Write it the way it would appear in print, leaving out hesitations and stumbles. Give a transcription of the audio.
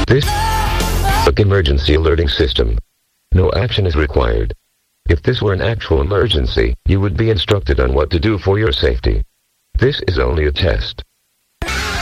This emergency alerting system. No action is required. If this were an actual emergency, you would be instructed on what to do for your safety. This is only a test.